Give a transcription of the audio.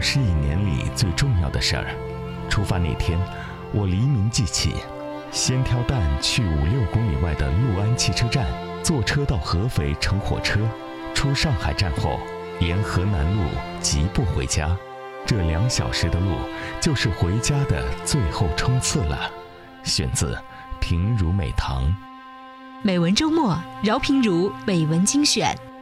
是一年里最重要的事儿。出发那天，我黎明即起，先挑担去5-6公里外的六安汽车站，坐车到合肥乘火车，出上海站后，沿河南路疾步回家。这2小时的路，就是回家的最后冲刺了。选自平如美堂。 美文周末，饶平如美文精选。